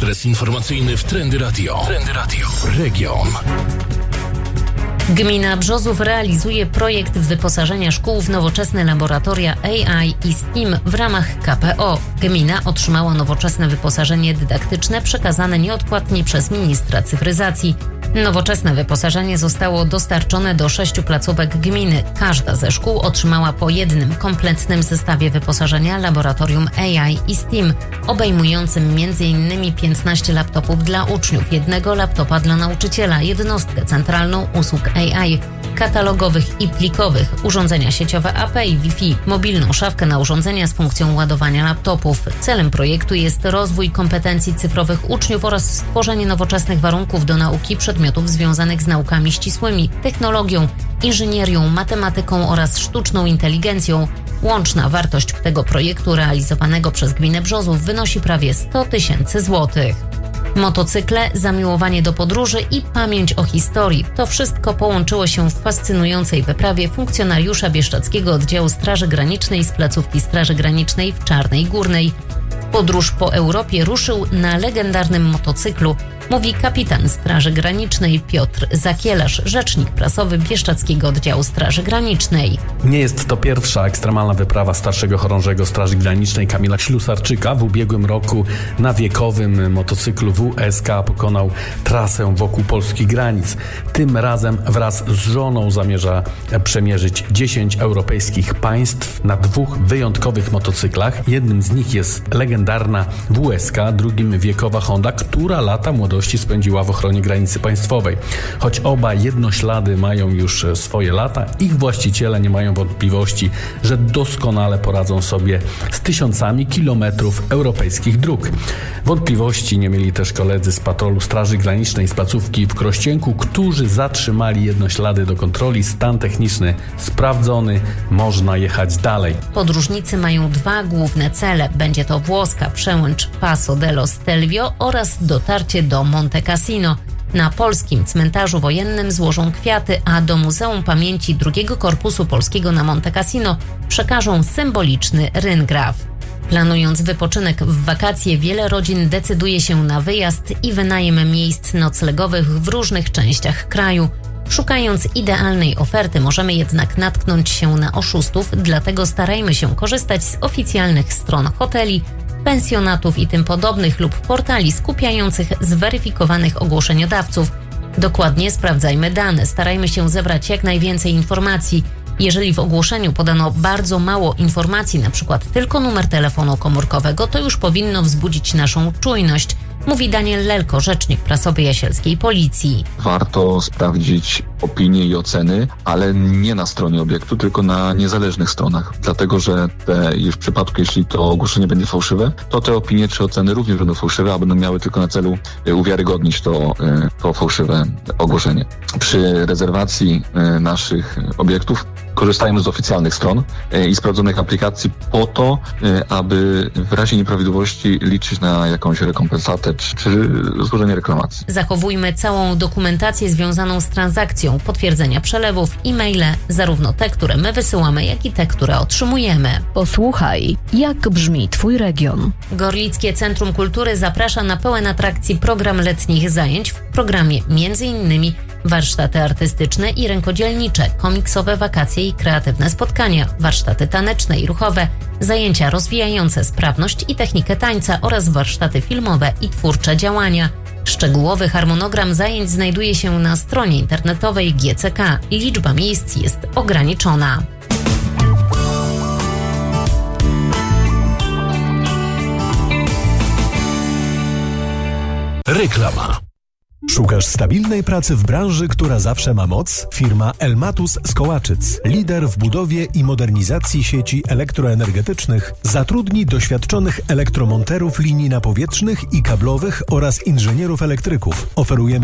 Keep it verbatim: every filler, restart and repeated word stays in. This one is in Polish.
Ekspres informacyjny w Trendy Radio. Trendy Radio. Region. Gmina Brzozów realizuje projekt wyposażenia szkół w nowoczesne laboratoria A I i S T E A M w ramach K P O. Gmina otrzymała nowoczesne wyposażenie dydaktyczne przekazane nieodpłatnie przez ministra cyfryzacji. Nowoczesne wyposażenie zostało dostarczone do sześciu placówek gminy. Każda ze szkół otrzymała po jednym kompletnym zestawie wyposażenia laboratorium A I i S T E A M, obejmującym między innymi piętnaście laptopów dla uczniów, jednego laptopa dla nauczyciela, jednostkę centralną usług A I, katalogowych i plikowych, urządzenia sieciowe A P i Wi-Fi, mobilną szafkę na urządzenia z funkcją ładowania laptopów. Celem projektu jest rozwój kompetencji cyfrowych uczniów oraz stworzenie nowoczesnych warunków do nauki przedmiotów związanych z naukami ścisłymi, technologią, inżynierią, matematyką oraz sztuczną inteligencją. Łączna wartość tego projektu realizowanego przez gminę Brzozów wynosi prawie sto tysięcy złotych. Motocykle, zamiłowanie do podróży i pamięć o historii. To wszystko połączyło się w fascynującej wyprawie funkcjonariusza bieszczadzkiego oddziału Straży Granicznej z placówki Straży Granicznej w Czarnej Górnej. Podróż po Europie ruszył na legendarnym motocyklu, mówi kapitan Straży Granicznej Piotr Zakielarz, rzecznik prasowy Bieszczadzkiego Oddziału Straży Granicznej. Nie jest to pierwsza ekstremalna wyprawa starszego chorążego Straży Granicznej Kamila Ślusarczyka. W ubiegłym roku na wiekowym motocyklu W S K pokonał trasę wokół polskich granic. Tym razem wraz z żoną zamierza przemierzyć dziesięć europejskich państw na dwóch wyjątkowych motocyklach. Jednym z nich jest legendarna W S K, drugim wiekowa Honda, która lata młodości spędziła w ochronie granicy państwowej. Choć oba jednoślady mają już swoje lata, ich właściciele nie mają wątpliwości, że doskonale poradzą sobie z tysiącami kilometrów europejskich dróg. Wątpliwości nie mieli też koledzy z patrolu Straży Granicznej z placówki w Krościenku, którzy zatrzymali jednoślady do kontroli. Stan techniczny sprawdzony, można jechać dalej. Podróżnicy mają dwa główne cele. Będzie to włoska przełęcz Passo dello Stelvio oraz dotarcie do Monte Cassino. Na polskim cmentarzu wojennym złożą kwiaty, a do Muzeum Pamięci drugiego Korpusu Polskiego na Monte Cassino przekażą symboliczny ryngraf. Planując wypoczynek w wakacje, wiele rodzin decyduje się na wyjazd i wynajem miejsc noclegowych w różnych częściach kraju. Szukając idealnej oferty, możemy jednak natknąć się na oszustów, dlatego starajmy się korzystać z oficjalnych stron hoteli, pensjonatów i tym podobnych lub portali skupiających zweryfikowanych ogłoszeniodawców. Dokładnie sprawdzajmy dane, starajmy się zebrać jak najwięcej informacji. Jeżeli w ogłoszeniu podano bardzo mało informacji, na przykład tylko numer telefonu komórkowego, to już powinno wzbudzić naszą czujność, mówi Daniel Lelko, rzecznik prasowy Jasielskiej Policji. Warto sprawdzić opinie i oceny, ale nie na stronie obiektu, tylko na niezależnych stronach. Dlatego, że te, w przypadku, jeśli to ogłoszenie będzie fałszywe, to te opinie czy oceny również będą fałszywe, a będą miały tylko na celu uwiarygodnić to, to fałszywe ogłoszenie. Przy rezerwacji naszych obiektów korzystajmy z oficjalnych stron i sprawdzonych aplikacji po to, aby w razie nieprawidłowości liczyć na jakąś rekompensatę czy, czy złożenie reklamacji. Zachowujmy całą dokumentację związaną z transakcją, potwierdzenia przelewów, e-maile, zarówno te, które my wysyłamy, jak i te, które otrzymujemy. Posłuchaj, jak brzmi Twój region. Gorlickie Centrum Kultury zaprasza na pełen atrakcji program letnich zajęć. W programie między innymi warsztaty artystyczne i rękodzielnicze, komiksowe wakacje i kreatywne spotkania, warsztaty taneczne i ruchowe, zajęcia rozwijające sprawność i technikę tańca oraz warsztaty filmowe i twórcze działania. Szczegółowy harmonogram zajęć znajduje się na stronie internetowej G C K. Liczba miejsc jest ograniczona. Reklama. Szukasz stabilnej pracy w branży, która zawsze ma moc? Firma Elmatus z Kołaczyc, lider w budowie i modernizacji sieci elektroenergetycznych, zatrudni doświadczonych elektromonterów linii napowietrznych i kablowych oraz inżynierów elektryków. Oferujemy